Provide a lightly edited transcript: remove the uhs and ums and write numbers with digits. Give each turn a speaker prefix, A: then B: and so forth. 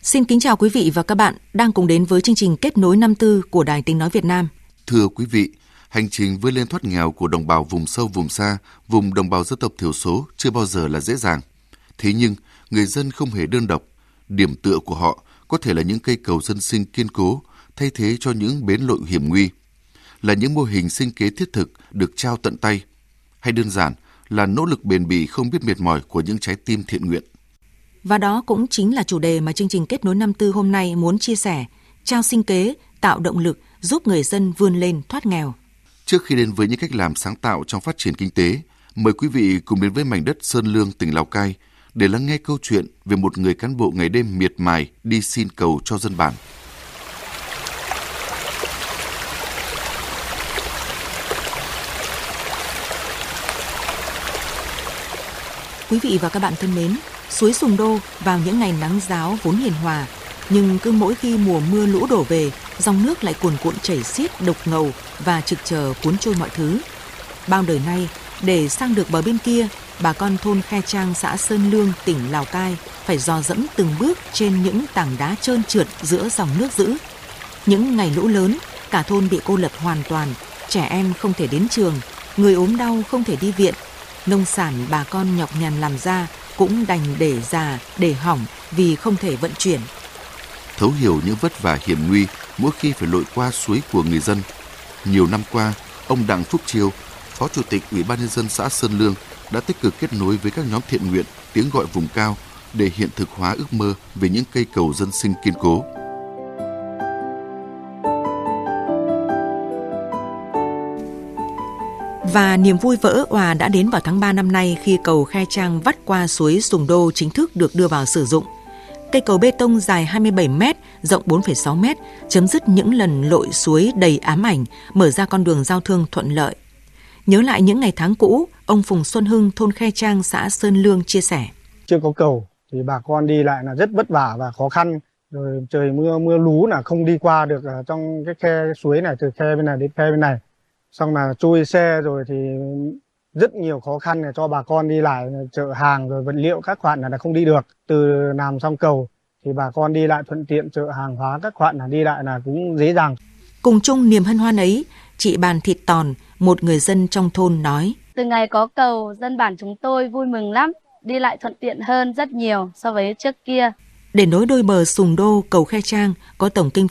A: Xin kính chào quý vị và các bạn đang cùng đến với chương trình Kết nối năm tư của Đài Tiếng nói Việt Nam.
B: Thưa quý vị, hành trình vươn lên thoát nghèo của đồng bào vùng sâu vùng xa, vùng đồng bào dân tộc thiểu số chưa bao giờ là dễ dàng. Thế nhưng, người dân không hề đơn độc. Điểm tựa của họ có thể là những cây cầu dân sinh kiên cố, thay thế cho những bến lội hiểm nguy. Là những mô hình sinh kế thiết thực được trao tận tay. Hay đơn giản là nỗ lực bền bỉ không biết mệt mỏi của những trái tim thiện nguyện.
A: Và đó cũng chính là chủ đề mà chương trình Kết nối năm tư hôm nay muốn chia sẻ, trao sinh kế, tạo động lực giúp người dân vươn lên thoát nghèo.
B: Trước khi đến với những cách làm sáng tạo trong phát triển kinh tế, mời quý vị cùng đến với mảnh đất Sơn Lương, tỉnh Lào Cai để lắng nghe câu chuyện về một người cán bộ ngày đêm miệt mài đi xin cầu cho dân bản.
A: Quý vị và các bạn thân mến, suối Sùng Đô vào những ngày nắng ráo vốn hiền hòa, nhưng cứ mỗi khi mùa mưa lũ đổ về, dòng nước lại cuồn cuộn chảy xiết đục ngầu và trực chờ cuốn trôi mọi thứ. Bao đời nay, để sang được bờ bên kia, bà con thôn Khe Trang, xã Sơn Lương, tỉnh Lào Cai phải dò dẫm từng bước trên những tảng đá trơn trượt giữa dòng nước dữ. Những ngày lũ lớn, cả thôn bị cô lập hoàn toàn, trẻ em không thể đến trường, người ốm đau không thể đi viện. Nông sản bà con nhọc nhằn làm ra cũng đành để già, để hỏng vì không thể vận chuyển.
B: Thấu hiểu những vất vả hiểm nguy mỗi khi phải lội qua suối của người dân. Nhiều năm qua, ông Đặng Phúc Chiêu, Phó Chủ tịch Ủy ban nhân dân xã Sơn Lương đã tích cực kết nối với các nhóm thiện nguyện tiếng gọi vùng cao để hiện thực hóa ước mơ về những cây cầu dân sinh kiên cố.
A: Và niềm vui vỡ òa đã đến vào tháng 3 năm nay khi cầu Khe Trang vắt qua suối Sùng Đô chính thức được đưa vào sử dụng. Cây cầu bê tông dài 27 m, rộng 4,6 m, chấm dứt những lần lội suối đầy ám ảnh, mở ra con đường giao thương thuận lợi. Nhớ lại những ngày tháng cũ, ông Phùng Xuân Hưng, thôn Khe Trang, xã Sơn Lương chia sẻ.
C: Chưa có cầu thì bà con đi lại là rất vất vả và khó khăn. Rồi trời mưa lú là không đi qua được trong cái khe suối này, từ khe bên này đến khe bên này. Xong là trôi xe rồi thì rất nhiều khó khăn để cho bà con đi lại, chở hàng rồi vật liệu các khoản là không đi được. Từ làm xong cầu thì bà con đi lại thuận tiện, chở hàng hóa các khoản là đi lại là cũng dễ dàng.
A: Cùng chung niềm hân hoan ấy, chị Bàn Thịt Tòn, một người dân trong thôn nói.
D: Từ ngày có cầu, dân bản chúng tôi vui mừng lắm, đi lại thuận tiện hơn rất nhiều so với trước kia.
A: Để nối đôi bờ Sùng Đô, cầu Khe Trang có tổng kinh